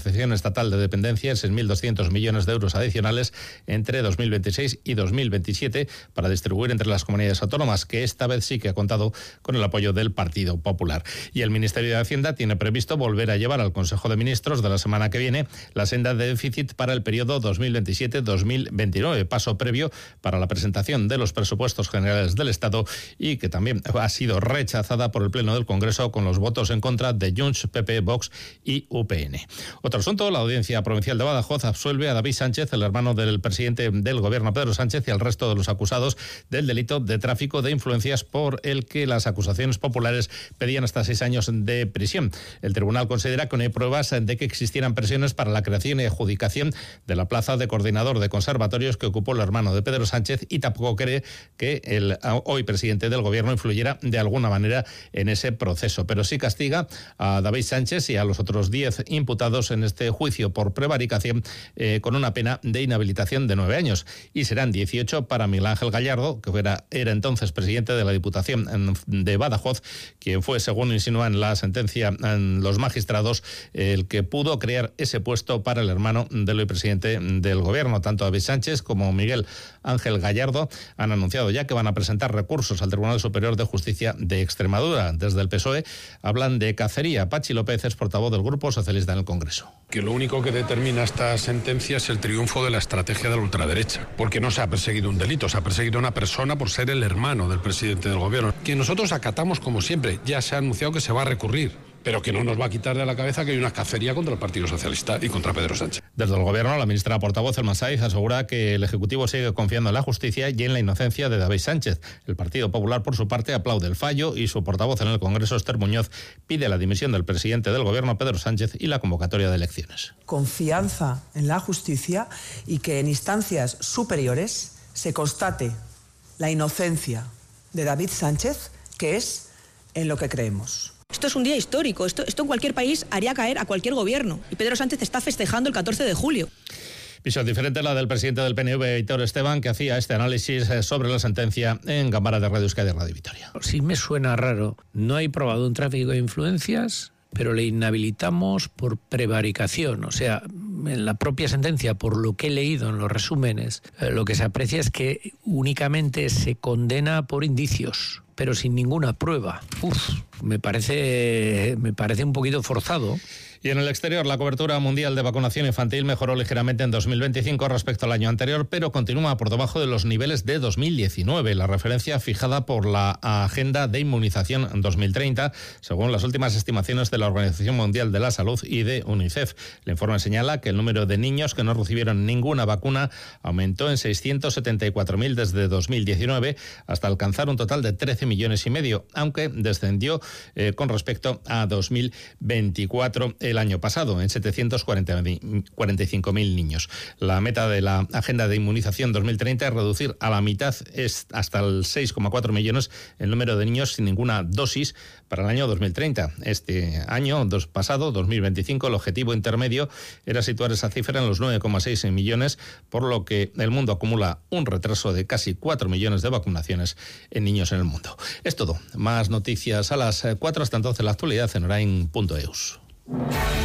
financiación estatal de dependencias en 1.200 millones de euros adicionales entre 2026 y 2027 para distribuir entre las comunidades autónomas, que esta vez sí que ha contado con el apoyo del Partido Popular. Y el Ministerio de Hacienda tiene previsto volver a llevar al Consejo de Ministros de la semana que viene la senda de déficit para el periodo 2027-2029, paso previo para la presentación de los presupuestos generales del Estado y que también ha sido rechazada por el Pleno del Congreso con los votos en contra de Junts, PP, Vox y UPN. Otro asunto, la Audiencia Provincial de Badajoz absuelve a David Sánchez, el hermano del presidente del Gobierno, Pedro Sánchez, y al resto de los acusados del delito de tráfico de influencias por el que las acusaciones populares pedían hasta 6 años de prisión. El tribunal considera que no hay pruebas de que existieran presiones para la creación y adjudicación de la plaza de coordinador de conservatorios que ocupó el hermano de Pedro Sánchez y tampoco cree que el hoy presidente del Gobierno influyera de alguna manera en ese proceso, pero sí castiga a David Sánchez y a los otros 10 imputados en este juicio por prevaricación con una pena de inhabilitación de 9 años y serán 18 para Miguel Ángel Gallardo, que era entonces presidente de la Diputación de Badajoz, quien fue, según insinúan la sentencia en los magistrados, el que pudo crear ese puesto para el hermano del hoy presidente del Gobierno. Tanto David Sánchez como Miguel Ángel Gallardo han anunciado ya que van a presentar recursos al Tribunal Superior de Justicia de Extremadura. Desde el PSOE hablan de cacería. Pachi López es portavoz del Grupo Socialista en el Congreso. Que lo único que determina esta sentencia es el triunfo de la estrategia de la ultraderecha, porque no se ha perseguido un delito, se ha perseguido una persona por ser el hermano del presidente del Gobierno, que nosotros acatamos como siempre. Ya se ha anunciado que se va a recurrir, pero que no nos va a quitar de la cabeza que hay una cacería contra el Partido Socialista y contra Pedro Sánchez. Desde el Gobierno, la ministra portavoz, Elma Saiz, asegura que el Ejecutivo sigue confiando en la justicia y en la inocencia de David Sánchez. El Partido Popular, por su parte, aplaude el fallo y su portavoz en el Congreso, Esther Muñoz, pide la dimisión del presidente del Gobierno, Pedro Sánchez, y la convocatoria de elecciones. Confianza en la justicia y que en instancias superiores se constate la inocencia de David Sánchez, que es en lo que creemos. Esto es un día histórico, esto en cualquier país haría caer a cualquier gobierno y Pedro Sánchez está festejando el 14 de julio. Visión diferente la del presidente del PNV, Aitor Esteban, que hacía este análisis sobre la sentencia en Cámara de Radio Euskadi y Radio Vitoria. Sí me suena raro. No hay probado un tráfico de influencias, pero le inhabilitamos por prevaricación. O sea, en la propia sentencia, por lo que he leído en los resúmenes, lo que se aprecia es que únicamente se condena por indicios, pero sin ninguna prueba. Me parece un poquito forzado. Y en el exterior, la cobertura mundial de vacunación infantil mejoró ligeramente en 2025 respecto al año anterior, pero continúa por debajo de los niveles de 2019, la referencia fijada por la Agenda de Inmunización 2030, según las últimas estimaciones de la Organización Mundial de la Salud y de UNICEF. El informe señala que el número de niños que no recibieron ninguna vacuna aumentó en 674.000 desde 2019 hasta alcanzar un total de 13,5 millones, aunque descendió con respecto a 2024 el año pasado, en 745.000 niños. La meta de la Agenda de Inmunización 2030 es reducir a la mitad, hasta el 6,4 millones, el número de niños sin ninguna dosis para el año 2030. Este año pasado, 2025, el objetivo intermedio era situar esa cifra en los 9,6 millones, por lo que el mundo acumula un retraso de casi 4 millones de vacunaciones en niños en el mundo. Es todo. Más noticias a las 4. Hasta entonces, la actualidad en Orain.eus.